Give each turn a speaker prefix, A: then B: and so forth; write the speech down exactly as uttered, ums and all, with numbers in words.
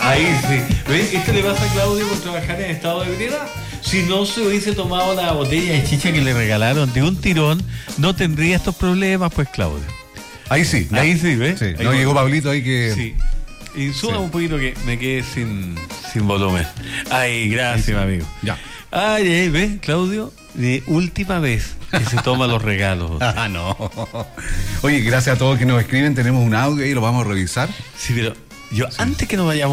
A: Ahí sí. ¿Ves? Esto le pasa a Claudio por trabajar en estado de ebriedad. Si no se hubiese tomado la botella de chicha que le regalaron de un tirón, no tendría estos problemas, pues, Claudio.
B: Ahí sí. ¿No?
A: Ahí sí, ¿ves?
B: Sí.
A: Ahí
B: No
A: va.
B: llegó Pablito ahí que...
A: Sí. Y suba
B: Sí.
A: un poquito que me quede sin, sin volumen. Ay, gracias, sí. amigo.
B: Ya.
A: Ay, ay, ¿ves, Claudio? De última vez que se toma los regalos.
B: Ah, no. Oye, gracias a todos que nos escriben. Tenemos un audio ahí, lo vamos a revisar.
A: Sí, pero yo, sí. antes que nos vayamos